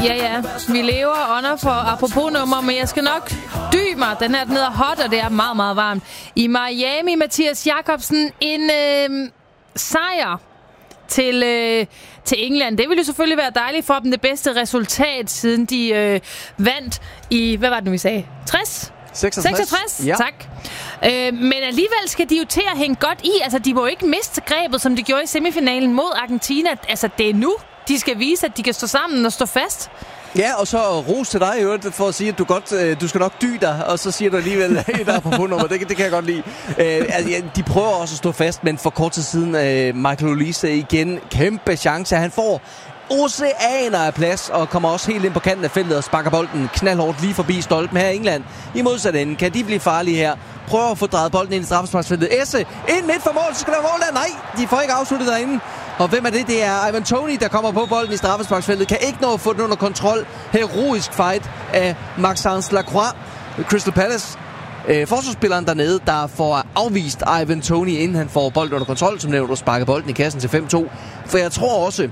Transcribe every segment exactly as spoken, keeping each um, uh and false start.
Ja, ja. Vi lever under for apropos nummer, men jeg skal nok dy mig. Den her, den hedder Hot, og det er meget, meget varmt. I Miami, Mathias Jakobsen, en øh, sejr til, øh, til England. Det ville jo selvfølgelig være dejligt for dem. Det bedste resultat, siden de øh, vandt i, hvad var det nu, vi sagde? tres? seksogtres. seksogtres? Ja. Tak. Øh, men alligevel skal de jo til at hænge godt i. Altså, de må jo ikke miste grebet, som de gjorde i semifinalen mod Argentina. Altså, det er nu, de skal vise, at de kan stå sammen og stå fast. Ja, og så ros til dig jo, for at sige, at du, godt, du skal nok dy dig, og så siger du alligevel et apropos nummer. Det, det kan jeg godt lide. Øh, altså, ja, de prøver også at stå fast, men for kort tid siden, øh, Michael Olise igen, kæmpe chance. Han får oceaner af plads, og kommer også helt ind på kanten af feltet og sparker bolden knaldhårdt lige forbi stolpen her i England. I modsat ende, kan de blive farlige her? Prøver at få drejet bolden ind i straffesparksfeltet. Esse, ind midt for mål, så skal der mål der. Nej, de får ikke afsluttet derinde. Og hvem er det? Det er Ivan Toney, der kommer på bolden i straffesparksfeltet. Kan ikke nå at få den under kontrol. Heroisk fight af Maxence Lacroix. Crystal Palace. Øh, forsvarsspilleren dernede, der får afvist Ivan Toney, inden han får bolden under kontrol, som nævnt, og sparker bolden i kassen til fem to. For jeg tror også,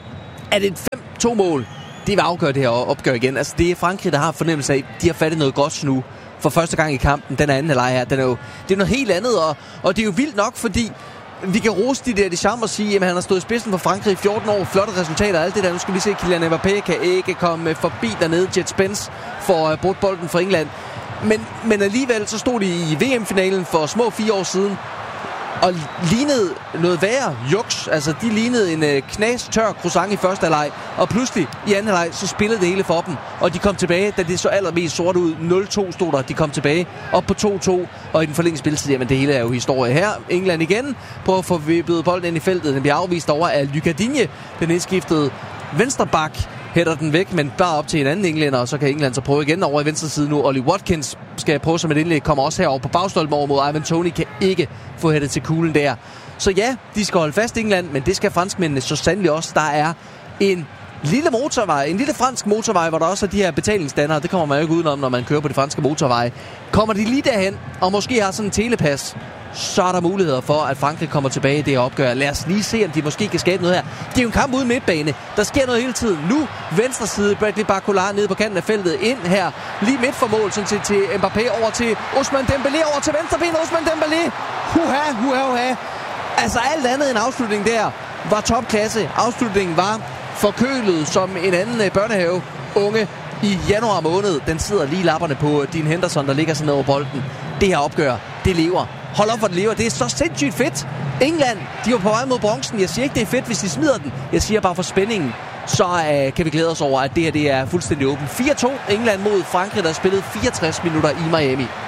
at et fem to mål, det vil afgøre det her opgør igen. Altså, det er Frankrig, der har fornemmelse af, de har fattet noget godt nu for første gang i kampen. Den anden halvleg her, den er jo, det er noget helt andet, og, og det er jo vildt nok, fordi vi kan rose de der Deschamps og sige, at han har stået i spidsen for Frankrig i fjorten år. Flotte resultater og alt det der. Nu skal vi se, Kylian Mbappé kan ikke komme forbi dernede. Jet Spence får uh, brudt bolden for England. Men, men alligevel så stod de i V M-finalen for små fire år siden og lignede noget værre juks. Altså, de lignede en øh, knas tør croissant i første halvleg, og pludselig i anden halvleg, så spillede det hele for dem. Og de kom tilbage, da det så allermest sort ud. nul to stod der, de kom tilbage op på to to, og i den forlængende spilletid, jamen det hele er jo historie her. England igen på at få vippet bolden ind i feltet. Den bliver afvist over af Lucas Digne, den indskiftede venstreback. Hætter den væk, men bare op til en anden englænder, og så kan England så prøve igen over i venstre side nu. Ollie Watkins skal prøve som et indlæg, kommer også herover på bagstolpen over mod Ivan Toney, kan ikke få hættet til kuglen der. Så ja, de skal holde fast i England, men det skal franskmændene så sandelig også. Der er en lille motorvej, en lille fransk motorvej, hvor der også er de her betalingsstandere. Det kommer man jo ikke udenom, når man kører på de franske motorveje. Kommer de lige derhen, og måske har sådan en telepas, så er der muligheder for, at Frankrig kommer tilbage i det her opgør. Lad os lige se, om de måske kan skabe noget her. Det er jo en kamp uden midtbane. Der sker noget hele tiden. Nu venstre side, Bradley Barcola nede på kanten af feltet. Ind her, lige midt for mål, sådan til, til Mbappé, over til Ousmane Dembélé, over til venstre ben, Ousmane Dembélé. Huha, huha, huha. Altså alt andet end afslutningen der var topklasse. Afslutningen var forkølet som en anden børnehave unge i januar måned. Den sidder lige lapperne på Dean Henderson, der ligger sådan over bolden. Det her opgør, det lever. Hold op, for det lever. Det er så sindssygt fedt. England, de var på vej mod bronzen. Jeg siger ikke, det er fedt, hvis de smider den. Jeg siger bare for spændingen. Så øh, kan vi glæde os over, at det her det er fuldstændig åbent. fire to England mod Frankrig, der har spillet fireogtres minutter i Miami.